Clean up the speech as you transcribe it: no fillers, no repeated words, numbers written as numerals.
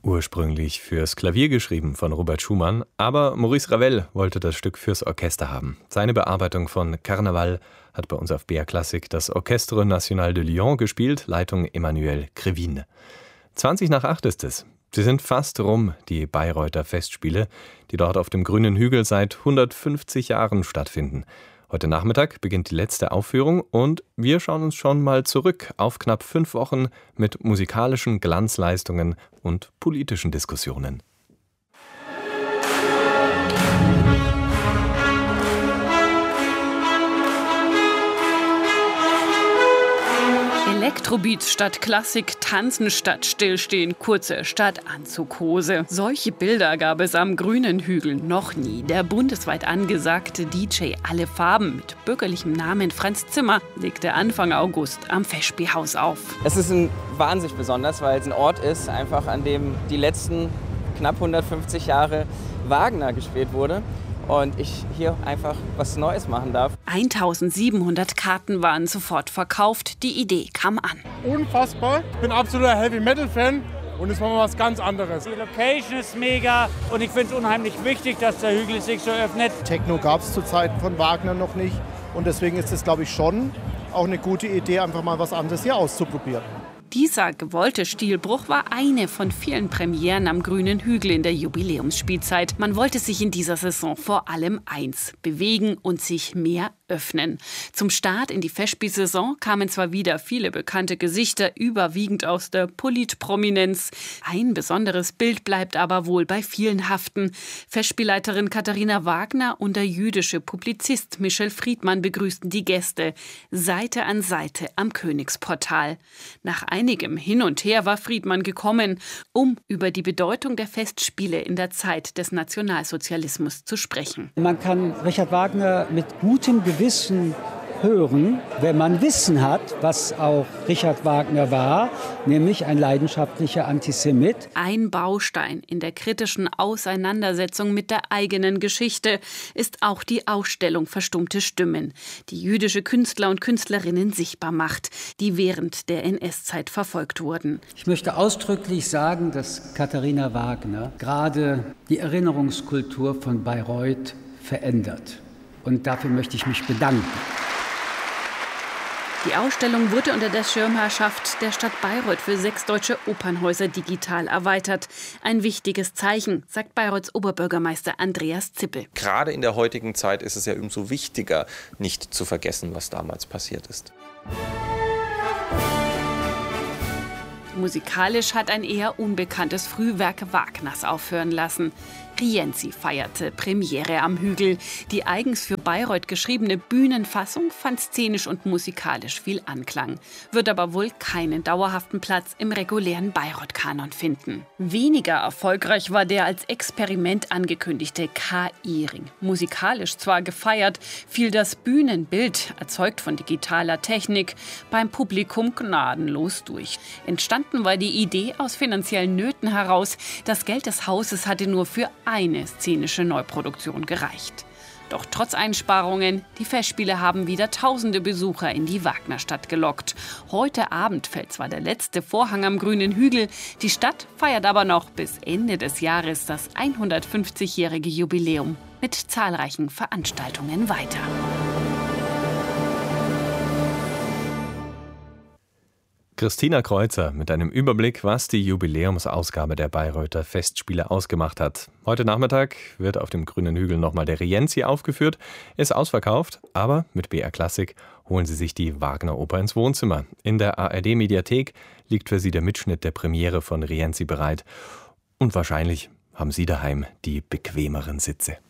Ursprünglich fürs Klavier geschrieben von Robert Schumann, aber Maurice Ravel wollte das Stück fürs Orchester haben. Seine Bearbeitung von Carnaval hat bei uns auf BR Classic das Orchestre National de Lyon gespielt, Leitung Emmanuel Krivine. 7:20 ist es. Sie sind fast rum, die Bayreuther Festspiele, die dort auf dem grünen Hügel seit 150 Jahren stattfinden. Heute Nachmittag beginnt die letzte Aufführung und wir schauen uns schon mal zurück auf knapp 5 Wochen mit musikalischen Glanzleistungen und politischen Diskussionen. Elektrobeats statt Klassik, Tanzen statt Stillstehen, kurze statt Anzughose. Solche Bilder gab es am grünen Hügel noch nie. Der bundesweit angesagte DJ Alle Farben mit bürgerlichem Namen Franz Zimmer legte Anfang August am Festspielhaus auf. Es ist wahnsinnig besonders, weil es ein Ort ist, einfach an dem die letzten knapp 150 Jahre Wagner gespielt wurde. Und ich hier einfach was Neues machen darf. 1700 Karten waren sofort verkauft. Die Idee kam an. Unfassbar. Ich bin absoluter Heavy-Metal-Fan und es war mal was ganz anderes. Die Location ist mega und ich finde es unheimlich wichtig, dass der Hügel sich so öffnet. Techno gab es zu Zeiten von Wagner noch nicht und deswegen ist es, glaube ich, schon auch eine gute Idee, einfach mal was anderes hier auszuprobieren. Dieser gewollte Stilbruch war eine von vielen Premieren am grünen Hügel in der Jubiläumsspielzeit. Man wollte sich in dieser Saison vor allem eins: bewegen und sich mehr öffnen. Zum Start in die Festspielsaison kamen zwar wieder viele bekannte Gesichter, überwiegend aus der Politprominenz. Ein besonderes Bild bleibt aber wohl bei vielen haften. Festspielleiterin Katharina Wagner und der jüdische Publizist Michel Friedmann begrüßten die Gäste Seite an Seite am Königsportal. Nach einigem Hin und Her war Friedmann gekommen, um über die Bedeutung der Festspiele in der Zeit des Nationalsozialismus zu sprechen. Man kann Richard Wagner mit gutem Gewissen hören, wenn man Wissen hat, was auch Richard Wagner war, nämlich ein leidenschaftlicher Antisemit. Ein Baustein in der kritischen Auseinandersetzung mit der eigenen Geschichte ist auch die Ausstellung Verstummte Stimmen, die jüdische Künstler und Künstlerinnen sichtbar macht, die während der NS-Zeit verfolgt wurden. Ich möchte ausdrücklich sagen, dass Katharina Wagner gerade die Erinnerungskultur von Bayreuth verändert. Und dafür möchte ich mich bedanken. Die Ausstellung wurde unter der Schirmherrschaft der Stadt Bayreuth für 6 deutsche Opernhäuser digital erweitert. Ein wichtiges Zeichen, sagt Bayreuths Oberbürgermeister Andreas Zippel. Gerade in der heutigen Zeit ist es ja umso wichtiger, nicht zu vergessen, was damals passiert ist. Musikalisch hat ein eher unbekanntes Frühwerk Wagners aufhören lassen. Rienzi feierte Premiere am Hügel. Die eigens für Bayreuth geschriebene Bühnenfassung fand szenisch und musikalisch viel Anklang, wird aber wohl keinen dauerhaften Platz im regulären Bayreuth-Kanon finden. Weniger erfolgreich war der als Experiment angekündigte KI-Ring. Musikalisch zwar gefeiert, fiel das Bühnenbild, erzeugt von digitaler Technik, beim Publikum gnadenlos durch. Entstanden war die Idee aus finanziellen Nöten heraus. Das Geld des Hauses hatte nur für eine szenische Neuproduktion gereicht. Doch trotz Einsparungen, die Festspiele haben wieder tausende Besucher in die Wagnerstadt gelockt. Heute Abend fällt zwar der letzte Vorhang am grünen Hügel, die Stadt feiert aber noch bis Ende des Jahres das 150-jährige Jubiläum mit zahlreichen Veranstaltungen weiter. Christina Kreuzer mit einem Überblick, was die Jubiläumsausgabe der Bayreuther Festspiele ausgemacht hat. Heute Nachmittag wird auf dem grünen Hügel nochmal der Rienzi aufgeführt. Ist ausverkauft, aber mit BR Classic holen Sie sich die Wagner-Oper ins Wohnzimmer. In der ARD-Mediathek liegt für Sie der Mitschnitt der Premiere von Rienzi bereit. Und wahrscheinlich haben Sie daheim die bequemeren Sitze.